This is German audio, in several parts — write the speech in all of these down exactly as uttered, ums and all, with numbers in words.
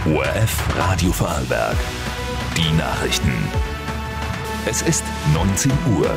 O R F Radio Vorarlberg. Die Nachrichten. Es ist neunzehn Uhr.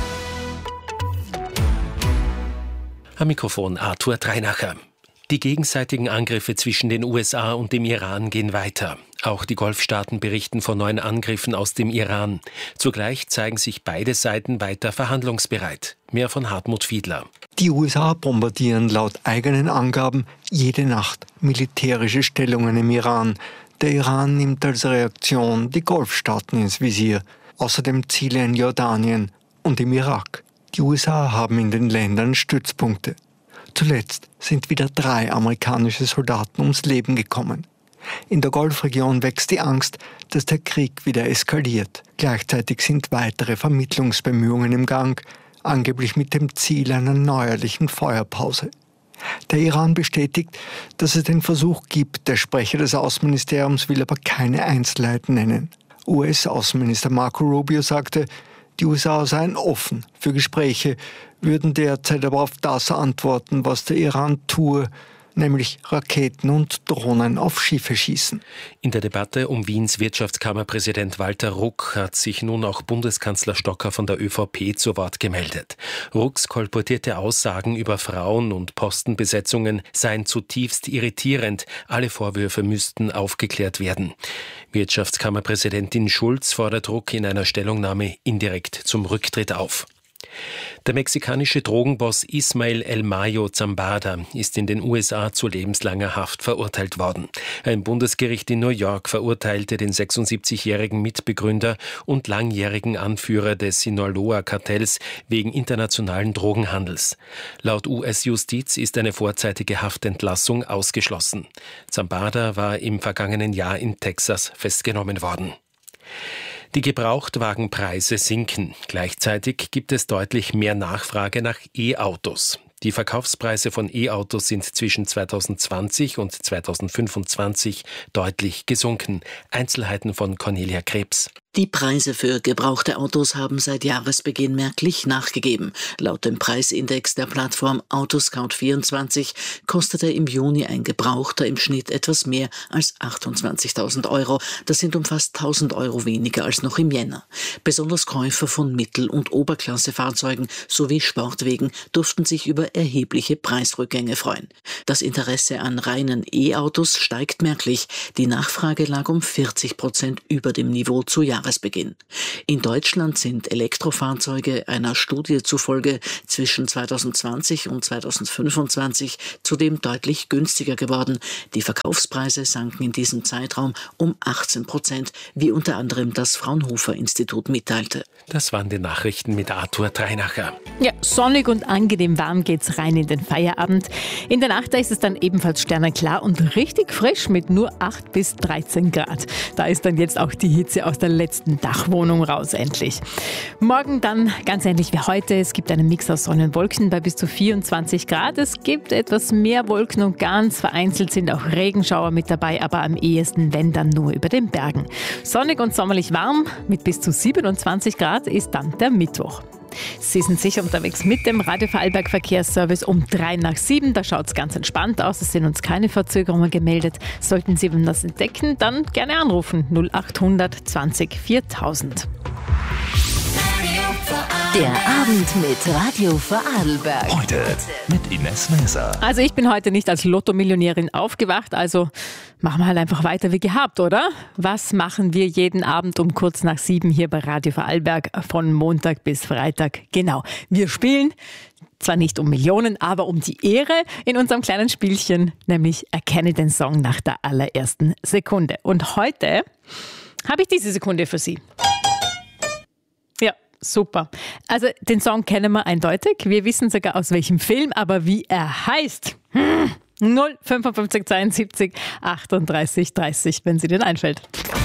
Am Mikrofon Arthur Dreinacher. Die gegenseitigen Angriffe zwischen den U S A und dem Iran gehen weiter. Auch die Golfstaaten berichten von neuen Angriffen aus dem Iran. Zugleich zeigen sich beide Seiten weiter verhandlungsbereit. Mehr von Hartmut Fiedler. Die U S A bombardieren laut eigenen Angaben jede Nacht militärische Stellungen im Iran. Der Iran nimmt als Reaktion die Golfstaaten ins Visier. Außerdem Ziele in Jordanien und im Irak. Die U S A haben in den Ländern Stützpunkte. Zuletzt sind wieder drei amerikanische Soldaten ums Leben gekommen. In der Golfregion wächst die Angst, dass der Krieg wieder eskaliert. Gleichzeitig sind weitere Vermittlungsbemühungen im Gang, angeblich mit dem Ziel einer neuerlichen Feuerpause. Der Iran bestätigt, dass es den Versuch gibt. Der Sprecher des Außenministeriums will aber keine Einzelheiten nennen. U S-Außenminister Marco Rubio sagte, die U S A seien offen für Gespräche, würden derzeit aber auf das antworten, was der Iran tue, nämlich Raketen und Drohnen auf Schiffe schießen. In der Debatte um Wiens Wirtschaftskammerpräsident Walter Ruck hat sich nun auch Bundeskanzler Stocker von der Ö V P zu Wort gemeldet. Rucks kolportierte Aussagen über Frauen- und Postenbesetzungen seien zutiefst irritierend. Alle Vorwürfe müssten aufgeklärt werden. Wirtschaftskammerpräsidentin Schulz fordert Ruck in einer Stellungnahme indirekt zum Rücktritt auf. Der mexikanische Drogenboss Ismael El Mayo Zambada ist in den U S A zu lebenslanger Haft verurteilt worden. Ein Bundesgericht in New York verurteilte den sechsundsiebzigjährigen Mitbegründer und langjährigen Anführer des Sinaloa-Kartells wegen internationalen Drogenhandels. Laut U S-Justiz ist eine vorzeitige Haftentlassung ausgeschlossen. Zambada war im vergangenen Jahr in Texas festgenommen worden. Die Gebrauchtwagenpreise sinken. Gleichzeitig gibt es deutlich mehr Nachfrage nach E-Autos. Die Verkaufspreise von E-Autos sind zwischen zweitausendzwanzig und zweitausendfünfundzwanzig deutlich gesunken. Einzelheiten von Cornelia Krebs. Die Preise für gebrauchte Autos haben seit Jahresbeginn merklich nachgegeben. Laut dem Preisindex der Plattform Autoscout vierundzwanzig kostete im Juni ein Gebrauchter im Schnitt etwas mehr als achtundzwanzigtausend Euro. Das sind um fast tausend Euro weniger als noch im Jänner. Besonders Käufer von Mittel- und Oberklassefahrzeugen sowie Sportwegen durften sich über erhebliche Preisrückgänge freuen. Das Interesse an reinen E-Autos steigt merklich. Die Nachfrage lag um vierzig Prozent über dem Niveau zu Jahresbeginn. In Deutschland sind Elektrofahrzeuge einer Studie zufolge zwischen zweitausendzwanzig und zweitausendfünfundzwanzig zudem deutlich günstiger geworden. Die Verkaufspreise sanken in diesem Zeitraum um achtzehn Prozent, wie unter anderem das Fraunhofer-Institut mitteilte. Das waren die Nachrichten mit Arthur Dreinacher. Ja, sonnig und angenehm warm geht's rein in den Feierabend. In der Nacht, da ist es dann ebenfalls sternenklar und richtig frisch mit nur acht bis dreizehn Grad. Da ist dann jetzt auch die Hitze aus der letzten Dachwohnung raus, endlich. Morgen dann ganz ähnlich wie heute. Es gibt einen Mix aus Sonne und Wolken bei bis zu vierundzwanzig Grad. Es gibt etwas mehr Wolken und ganz vereinzelt sind auch Regenschauer mit dabei, aber am ehesten, wenn dann nur über den Bergen. Sonnig und sommerlich warm mit bis zu siebenundzwanzig Grad ist dann der Mittwoch. Sie sind sicher unterwegs mit dem Radio Vorarlberg Verkehrsservice um drei nach sieben. Da schaut es ganz entspannt aus. Es sind uns keine Verzögerungen gemeldet. Sollten Sie das entdecken, dann gerne anrufen. null achthundert zwanzig viertausend. Der Abend mit Radio Vorarlberg. Heute mit Ines Maeser. Also ich bin heute nicht als Lotto-Millionärin aufgewacht, also machen wir halt einfach weiter wie gehabt, oder? Was machen wir jeden Abend um kurz nach sieben hier bei Radio Vorarlberg von Montag bis Freitag? Genau, wir spielen zwar nicht um Millionen, aber um die Ehre in unserem kleinen Spielchen, nämlich Erkenne den Song nach der allerersten Sekunde. Und heute habe ich diese Sekunde für Sie. Ja. Super. Also den Song kennen wir eindeutig. Wir wissen sogar aus welchem Film, aber wie er heißt. Hm. null fünfundfünfzig zweiundsiebzig achtunddreißig dreißig, wenn sie den einfällt.